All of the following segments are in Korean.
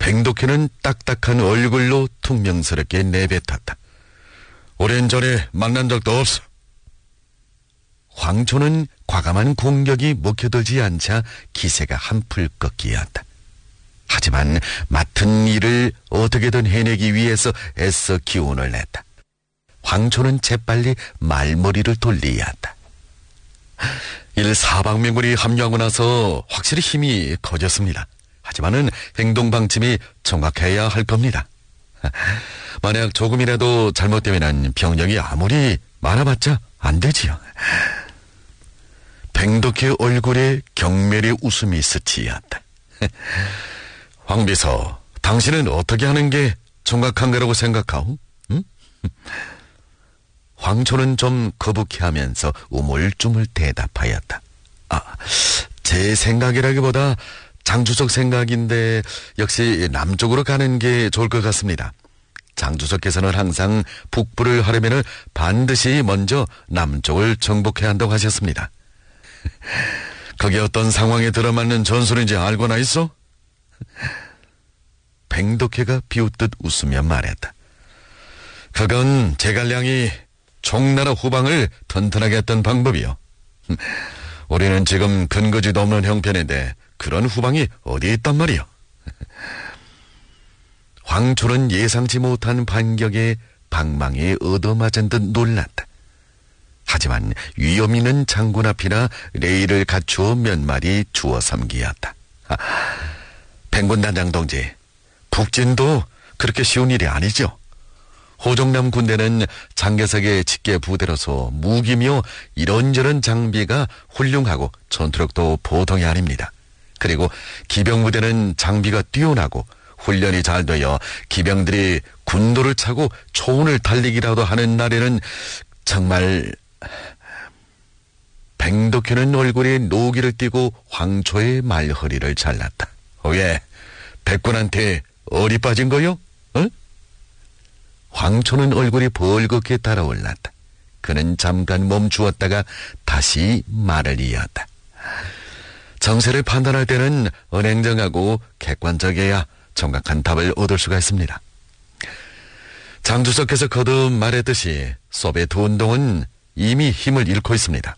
뱅독회는 딱딱한 얼굴로 퉁명스럽게 내뱉었다. 오랜전에 만난 적도 없어. 황초는 과감한 공격이 먹혀들지 않자 기세가 한풀 꺾이었다. 하지만 맡은 일을 어떻게든 해내기 위해서 애써 기운을 냈다. 황초는 재빨리 말머리를 돌리었다. 사방명군이 합류하고 나서 확실히 힘이 커졌습니다. 하지만은 행동 방침이 정확해야 할 겁니다. 만약 조금이라도 잘못되면 병력이 아무리 많아봤자 안 되지요. 뱅독의 얼굴에 경멸의 웃음이 스치었다. 황비서, 당신은 어떻게 하는 게 정확한 거라고 생각하오? 응? 황초는 좀 거북해하면서 우물쭈물 대답하였다. 제 생각이라기보다 장주석 생각인데 역시 남쪽으로 가는 게 좋을 것 같습니다. 장주석께서는 항상 북부를 하려면 반드시 먼저 남쪽을 정복해야 한다고 하셨습니다. 그게 어떤 상황에 들어맞는 전술인지 알고나 있어? 뱅독회가 비웃듯 웃으며 말했다. 그건 제갈량이 총나라 후방을 튼튼하게 했던 방법이요. 우리는 지금 근거지도 없는 형편인데 그런 후방이 어디 있단 말이요. 황초는 예상치 못한 반격에 방망이에 얻어맞은 듯 놀랐다. 하지만 위험 있는 장군 앞이나 레이를 갖추어 몇 마디 주워 삼기였다. 뱅군단장 동지, 북진도 그렇게 쉬운 일이 아니죠. 호종남 군대는 장개석의 직계 부대로서 무기며 이런저런 장비가 훌륭하고 전투력도 보통이 아닙니다. 그리고 기병부대는 장비가 뛰어나고 훈련이 잘 되어 기병들이 군도를 차고 초원을 달리기라도 하는 날에는 정말... 뱅독회는 얼굴에 노기를 띠고 황초의 말허리를 잘랐다. 왜? 백군한테 어리 빠진 거요? 어? 황초는 얼굴이 벌겋게 달아올랐다. 그는 잠깐 멈추었다가 다시 말을 이었다. 정세를 판단할 때는 은행정하고 객관적이어야 정확한 답을 얻을 수가 있습니다. 장주석께서 거듭 말했듯이 소비에트 운동은 이미 힘을 잃고 있습니다.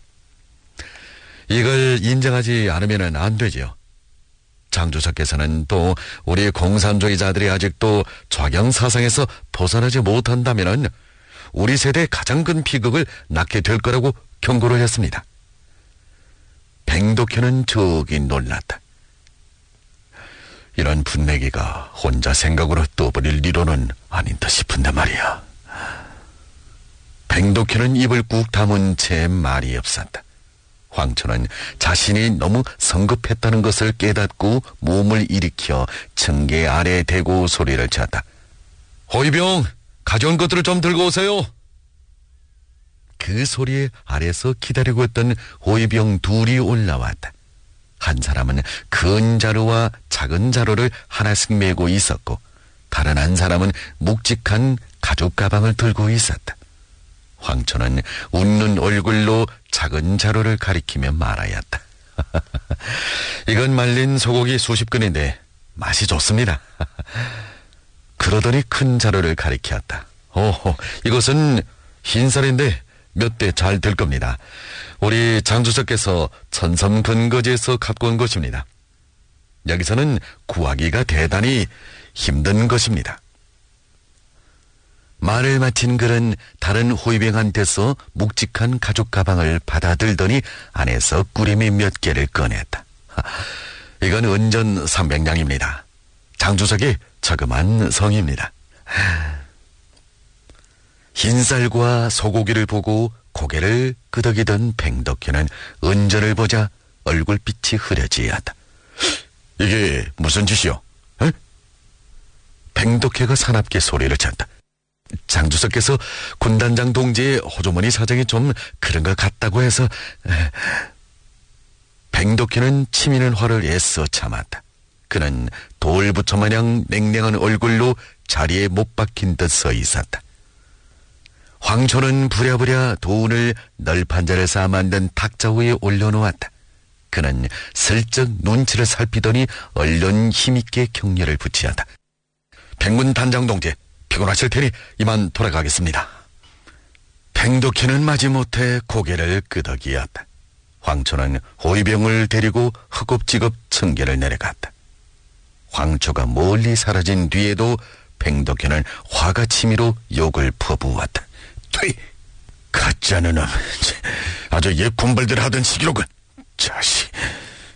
이걸 인정하지 않으면 안 되지요. 장주석께서는 또 우리 공산주의자들이 아직도 좌경사상에서 벗어나지 못한다면 우리 세대의 가장 큰 비극을 낳게 될 거라고 경고를 했습니다. 뱅독회는 저기 놀랐다. 이런 분내기가 혼자 생각으로 떠버릴 일로는 아닌 듯 싶은데 말이야. 뱅독회는 입을 꾹 다문 채 말이 없었다. 황초는 자신이 너무 성급했다는 것을 깨닫고 몸을 일으켜 층계 아래에 대고 소리를 쳤다. 호위병, 가져온 것들을 좀 들고 오세요. 그 소리에 아래서 기다리고 있던 호위병 둘이 올라왔다. 한 사람은 큰 자루와 작은 자루를 하나씩 메고 있었고 다른 한 사람은 묵직한 가죽 가방을 들고 있었다. 황초는 웃는 얼굴로 작은 자루를 가리키며 말하였다. 이건 말린 소고기 수십 근인데 맛이 좋습니다. 그러더니 큰 자루를 가리켰다. 이것은 흰쌀인데 몇 대 잘 될 겁니다. 우리 장주석께서 천섬 근거지에서 갖고 온 것입니다. 여기서는 구하기가 대단히 힘든 것입니다. 말을 마친 그는 다른 호위병한테서 묵직한 가죽 가방을 받아들더니 안에서 꾸림이 몇 개를 꺼냈다. 이건 은전 300냥입니다. 장주석의 저금한 성입니다. 흰쌀과 소고기를 보고 고개를 끄덕이던 뱅독회는 은전을 보자 얼굴빛이 흐려지었다. 이게 무슨 짓이요? 에? 뱅독회가 사납게 소리를 쳤다. 장주석께서 군단장 동지의 호주머니 사정이 좀 그런 것 같다고 해서. 뱅독회는 치미는 화를 애써 참았다. 그는 돌부처 마냥 냉랭한 얼굴로 자리에 못 박힌 듯 서 있었다. 황초는 부랴부랴 도운을 널판자를 쌓아 만든 탁자 위에 올려놓았다. 그는 슬쩍 눈치를 살피더니 얼른 힘있게 격려를 붙이었다. 백문 단장 동지, 피곤하실 테니 이만 돌아가겠습니다. 팽덕희는 마지못해 고개를 끄덕이었다. 황초는 호위병을 데리고 허겁지겁 청계를 내려갔다. 황초가 멀리 사라진 뒤에도 팽덕희는 화가 치미로 욕을 퍼부었다. 퇴! 가짜는 놈, 아주 옛 군벌들 하던 시기로군. 자식,